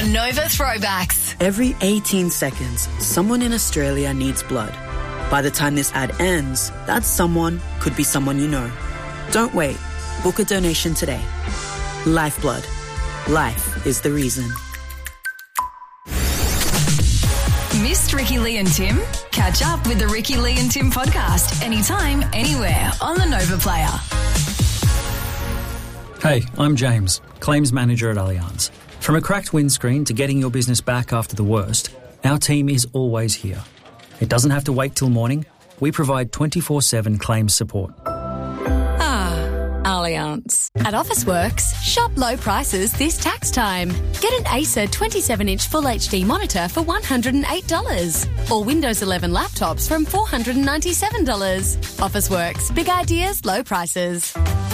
Nova Throwbacks. Every 18 seconds, someone in Australia needs blood. By the time this ad ends, that someone could be someone you know. Don't wait. Book a donation today. Lifeblood. Life is the reason. Missed Ricky Lee and Tim? Catch up with the Ricky Lee and Tim podcast anytime, anywhere on the Nova Player. Hey, I'm James, Claims Manager at Allianz. From a cracked windscreen to getting your business back after the worst, our team is always here. It doesn't have to wait till morning. We provide 24/7 claims support. Allianz. At Officeworks, shop low prices this tax time. Get an Acer 27-inch Full HD monitor for $108. Or Windows 11 laptops from $497. Officeworks. Big ideas, low prices.